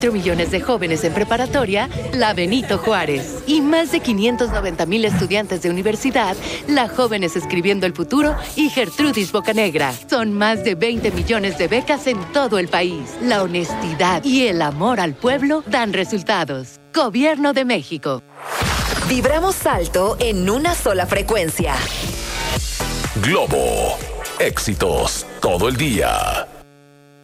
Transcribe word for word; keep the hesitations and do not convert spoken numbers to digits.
cuatro millones de jóvenes en preparatoria, la Benito Juárez. Y más de quinientos noventa mil estudiantes de universidad, la Jóvenes Escribiendo el Futuro y Gertrudis Bocanegra. Son más de veinte millones de becas en todo el país. La honestidad y el amor al pueblo dan resultados. Gobierno de México. Vibramos alto en una sola frecuencia. Globo. Éxitos todo el día.